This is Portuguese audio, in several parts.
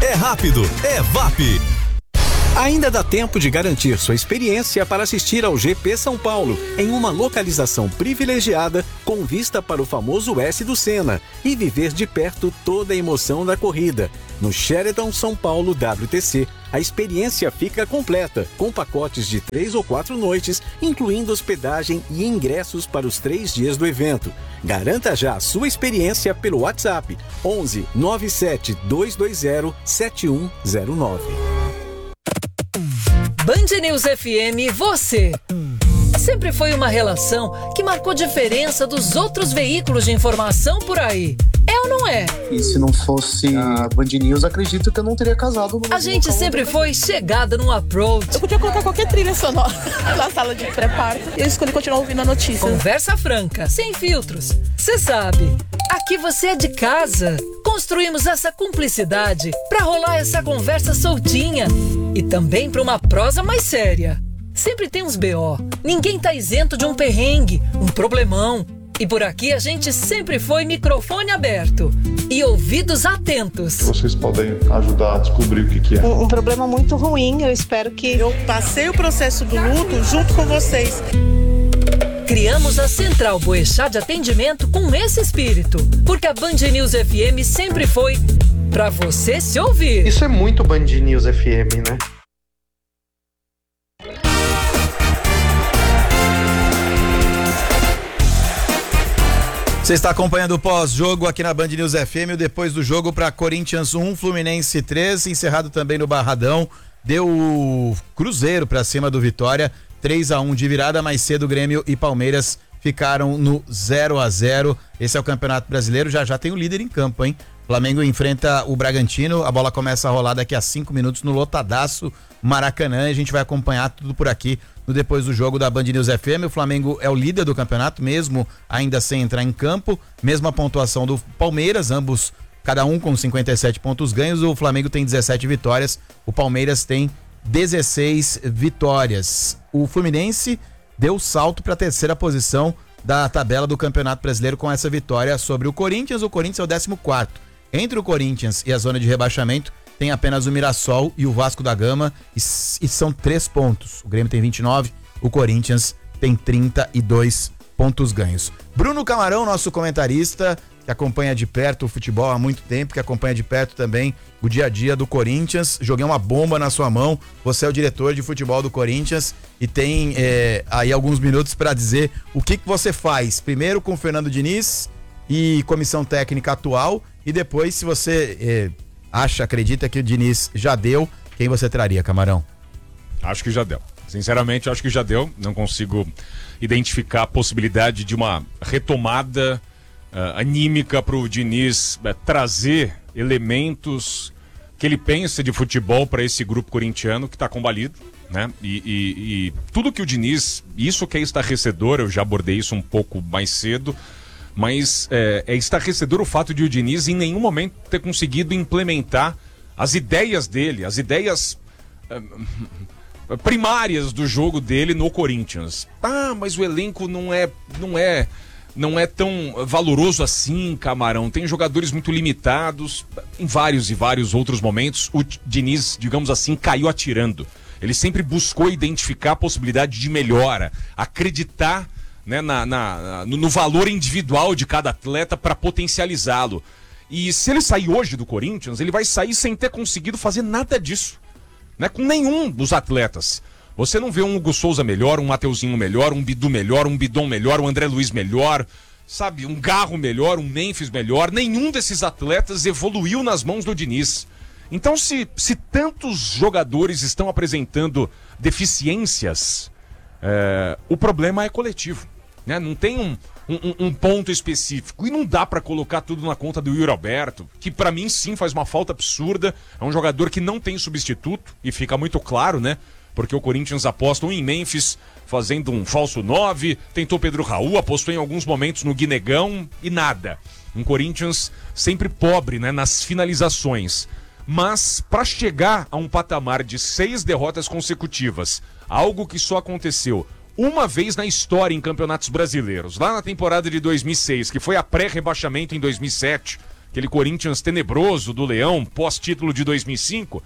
é rápido, é VAP. Ainda dá tempo de garantir sua experiência para assistir ao GP São Paulo, em uma localização privilegiada com vista para o famoso S do Senna e viver de perto toda a emoção da corrida. No Sheraton São Paulo WTC, a experiência fica completa, com pacotes de 3 ou 4 noites, incluindo hospedagem e ingressos para os 3 dias do evento. Garanta já a sua experiência pelo WhatsApp 11 97 220 7109. Band News FM, você. Sempre foi uma relação que marcou diferença dos outros veículos de informação por aí. É ou não é? E se não fosse a Band News, acredito que eu não teria casado. A gente sempre foi chegada no approach. Eu podia colocar qualquer trilha sonora na sala de pré-parto. Eu escolhi continuar ouvindo a notícia. Conversa franca, sem filtros. Você sabe, aqui você é de casa. Construímos essa cumplicidade pra rolar essa conversa soltinha. E também pra uma prosa mais séria. Sempre tem uns BO. Ninguém tá isento de um perrengue, um problemão. E por aqui a gente sempre foi microfone aberto e ouvidos atentos. Vocês podem ajudar a descobrir o que é. Um problema muito ruim, eu espero que... Eu passei o processo do luto junto com vocês. Criamos a Central Boechat de atendimento com esse espírito, porque a Band News FM sempre foi pra você se ouvir. Isso é muito Band News FM, né? Você está acompanhando o pós-jogo aqui na Band News FM, depois do jogo para Corinthians 1, Fluminense 3, encerrado também no Barradão. Deu o Cruzeiro para cima do Vitória, 3-1 de virada. Mais cedo Grêmio e Palmeiras ficaram no 0-0. Esse é o Campeonato Brasileiro, já tem o líder em campo, hein? Flamengo enfrenta o Bragantino, a bola começa a rolar daqui a 5 minutos no lotadaço Maracanã, e a gente vai acompanhar tudo por aqui no Depois do Jogo da Band News FM. O Flamengo é o líder do campeonato, mesmo ainda sem entrar em campo, mesma pontuação do Palmeiras, ambos, cada um com 57 pontos ganhos. O Flamengo tem 17 vitórias, o Palmeiras tem 16 vitórias. O Fluminense deu salto para a terceira posição da tabela do Campeonato Brasileiro com essa vitória sobre o Corinthians. O Corinthians é o 14º. Entre o Corinthians e a zona de rebaixamento tem apenas o Mirassol e o Vasco da Gama, e são 3 pontos. O Grêmio tem 29, o Corinthians tem 32 pontos ganhos. Bruno Camarão, nosso comentarista, que acompanha de perto o futebol há muito tempo, que acompanha de perto também o dia a dia do Corinthians. Joguei uma bomba na sua mão, você é o diretor de futebol do Corinthians e tem aí alguns minutos para dizer o que você faz, primeiro com o Fernando Diniz e comissão técnica atual, e depois, se você acredita que o Diniz já deu, quem você traria, Camarão? Acho que já deu. Sinceramente, acho que já deu. Não consigo identificar a possibilidade de uma retomada anímica para o Diniz trazer elementos que ele pensa de futebol para esse grupo corintiano que está combalido, né? E tudo que o Diniz, isso que é estarrecedor, eu já abordei isso um pouco mais cedo, mas é estarrecedor o fato de o Diniz em nenhum momento ter conseguido implementar as ideias dele, as ideias primárias do jogo dele no Corinthians. Mas o elenco não é tão valoroso assim, Camarão. Tem jogadores muito limitados. Em vários e vários outros momentos, o Diniz, digamos assim, caiu atirando. Ele sempre buscou identificar a possibilidade de melhora, acreditar, né, no valor individual de cada atleta para potencializá-lo. E se ele sair hoje do Corinthians, ele vai sair sem ter conseguido fazer nada disso, né, com nenhum dos atletas. Você não vê um Hugo Souza melhor, um Mateuzinho melhor, um Bidu melhor, um Bidon melhor, um André Luiz melhor, sabe, um Garro melhor, um Memphis melhor. Nenhum desses atletas evoluiu nas mãos do Diniz. Então, se tantos jogadores estão apresentando deficiências, o problema é coletivo, né? Não tem um ponto específico, e não dá pra colocar tudo na conta do Yuri Alberto, que pra mim sim faz uma falta absurda. É um jogador que não tem substituto, e fica muito claro, né? Porque o Corinthians apostou em Memphis fazendo um falso 9, tentou Pedro Raul, apostou em alguns momentos no Guinegão e nada. Um Corinthians sempre pobre, né, nas finalizações. Mas para chegar a um patamar de 6 derrotas consecutivas, algo que só aconteceu uma vez na história em campeonatos brasileiros, lá na temporada de 2006, que foi a pré-rebaixamento em 2007, aquele Corinthians tenebroso do Leão, pós-título de 2005,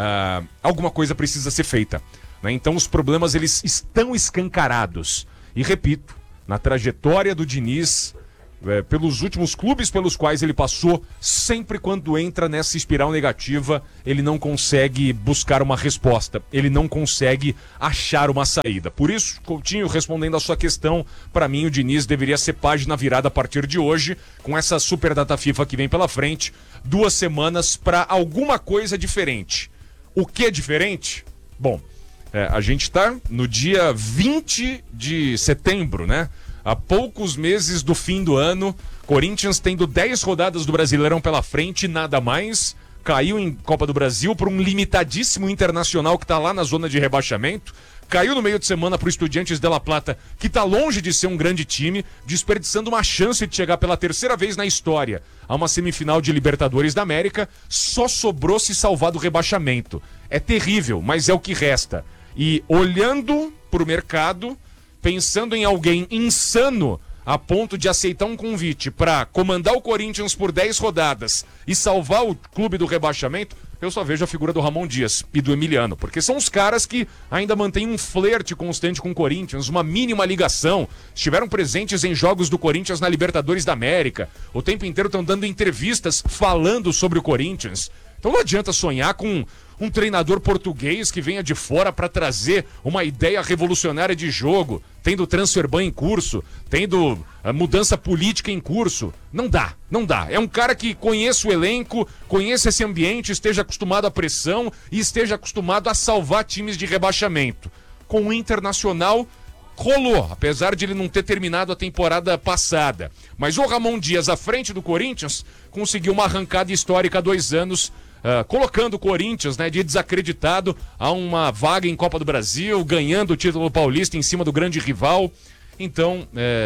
alguma coisa precisa ser feita, né? Então os problemas eles estão escancarados. E repito, na trajetória do Diniz, pelos últimos clubes pelos quais ele passou, sempre quando entra nessa espiral negativa, ele não consegue buscar uma resposta, ele não consegue achar uma saída. Por isso, Coutinho, respondendo a sua questão, para mim o Diniz deveria ser página virada a partir de hoje, com essa super data FIFA que vem pela frente, 2 semanas para alguma coisa diferente. O que é diferente? Bom, a gente está no dia 20 de setembro, né? Há poucos meses do fim do ano, Corinthians tendo 10 rodadas do Brasileirão pela frente, nada mais, caiu em Copa do Brasil por um limitadíssimo Internacional que está lá na zona de rebaixamento, caiu no meio de semana para o Estudiantes de La Plata, que está longe de ser um grande time, desperdiçando uma chance de chegar pela 3ª vez na história a uma semifinal de Libertadores da América, só sobrou se salvar do rebaixamento. É terrível, mas é o que resta. E olhando para o mercado, pensando em alguém insano a ponto de aceitar um convite para comandar o Corinthians por 10 rodadas e salvar o clube do rebaixamento, eu só vejo a figura do Ramon Dias e do Emiliano, porque são os caras que ainda mantêm um flerte constante com o Corinthians, uma mínima ligação, estiveram presentes em jogos do Corinthians na Libertadores da América, o tempo inteiro estão dando entrevistas falando sobre o Corinthians. Então não adianta sonhar com um treinador português que venha de fora para trazer uma ideia revolucionária de jogo, tendo transfer ban em curso, tendo mudança política em curso. Não dá, não dá. É um cara que conhece o elenco, conhece esse ambiente, esteja acostumado à pressão e esteja acostumado a salvar times de rebaixamento. Com o Internacional, rolou, apesar de ele não ter terminado a temporada passada. Mas o Ramon Dias, à frente do Corinthians, conseguiu uma arrancada histórica há 2 anos, colocando o Corinthians, né, de desacreditado a uma vaga em Copa do Brasil, ganhando o título paulista em cima do grande rival. Então,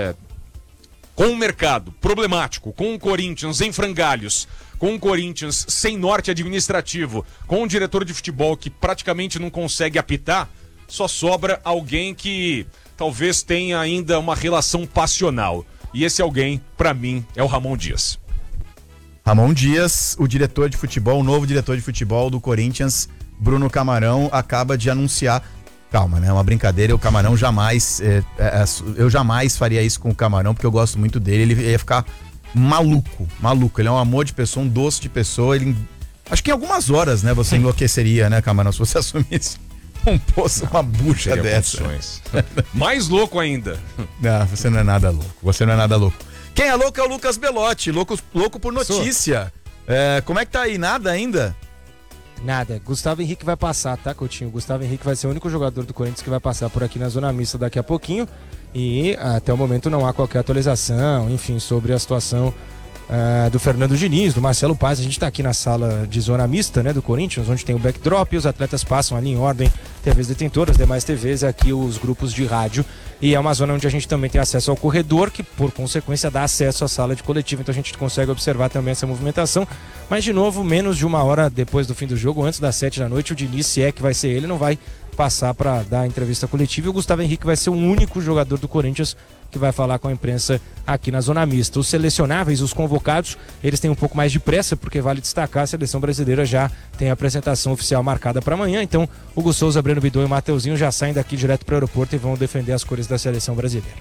com um mercado problemático, com o Corinthians em frangalhos, com o Corinthians sem norte administrativo, com um diretor de futebol que praticamente não consegue apitar, só sobra alguém que talvez tenha ainda uma relação passional. E esse alguém, pra mim, é o Ramon Dias. Ramon Dias, o diretor de futebol, o novo diretor de futebol do Corinthians, Bruno Camarão, acaba de anunciar. Calma, né? É uma brincadeira. O Camarão jamais. Eu jamais faria isso com o Camarão, porque eu gosto muito dele. Ele ia ficar maluco. Ele é um amor de pessoa, um doce de pessoa. Acho que em algumas horas, né? Você enlouqueceria, né, Camarão? Se você assumisse um poço, uma bucha dessa. Mais louco ainda. Não, você não é nada louco. Quem é louco é o Lucas Belotti, louco por notícia. Como é que tá aí? Nada ainda? Nada. Gustavo Henrique vai passar, tá, Coutinho? Gustavo Henrique vai ser o único jogador do Corinthians que vai passar por aqui na Zona Mista daqui a pouquinho. E até o momento não há qualquer atualização, enfim, sobre a situação do Fernando Diniz, do Marcelo Paz. A gente tá aqui na sala de Zona Mista, né, do Corinthians, onde tem o backdrop e os atletas passam ali em ordem, TVs detentoras, demais TVs, aqui os grupos de rádio. E é uma zona onde a gente também tem acesso ao corredor, que por consequência dá acesso à sala de coletiva, então a gente consegue observar também essa movimentação. Mas de novo, menos de 1 hora depois do fim do jogo, antes das 7 da noite, o Diniz, se é que vai ser ele, não vai passar para dar a entrevista coletiva, e o Gustavo Henrique vai ser o único jogador do Corinthians que vai falar com a imprensa aqui na Zona Mista. Os selecionáveis, os convocados, eles têm um pouco mais de pressa, porque vale destacar, a seleção brasileira já tem a apresentação oficial marcada para amanhã, então Hugo Souza, Breno Bidon e Mateuzinho já saem daqui direto para o aeroporto e vão defender as cores da seleção brasileira.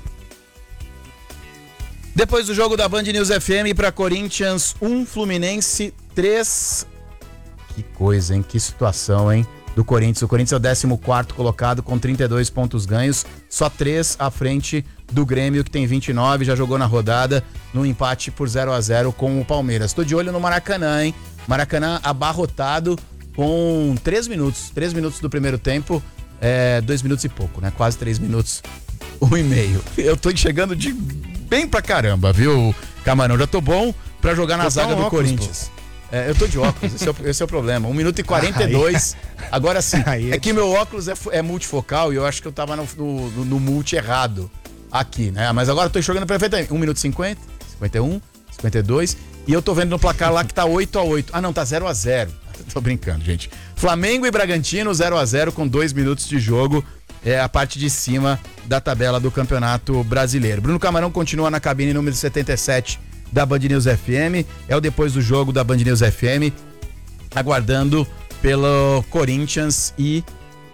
Depois do jogo da Band News FM para Corinthians 1, Fluminense 3. Que coisa, hein? Que situação, hein? Do Corinthians. O Corinthians é o 14º colocado com 32 pontos ganhos, só 3 à frente do Grêmio, que tem 29, já jogou na rodada no empate por 0-0 com o Palmeiras. Tô de olho no Maracanã, hein? Maracanã abarrotado com 3 minutos do primeiro tempo, 2 minutos e pouco, né? Quase 3 minutos, 1,5. Eu tô chegando de bem pra caramba, viu, Camarão? Já tô bom pra jogar na zaga do Corinthians. Eu tô de óculos, esse é o problema. 1 minuto e 42. Agora sim, é que meu óculos é multifocal e eu acho que eu tava no multi errado aqui, né? Mas agora eu tô enxergando perfeitamente. 1 minuto e 50, 51, 52. E eu tô vendo no placar lá que tá 8-8. Ah, não, tá 0-0. Tô brincando, gente. Flamengo e Bragantino 0-0 com 2 minutos de jogo. É a parte de cima da tabela do Campeonato Brasileiro. Bruno Camarão continua na cabine número 77 da Band News FM. É o depois do jogo da Band News FM, aguardando pelo Corinthians e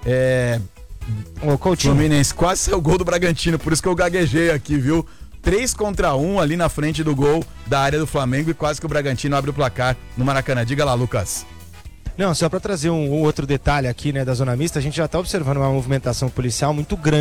o Coutinho. Fluminense. Quase saiu o gol do Bragantino, por isso que eu gaguejei aqui, viu? 3-1 ali na frente do gol da área do Flamengo e quase que o Bragantino abre o placar no Maracanã. Diga lá, Lucas. Não, só para trazer um outro detalhe aqui, né, da zona mista, a gente já está observando uma movimentação policial muito grande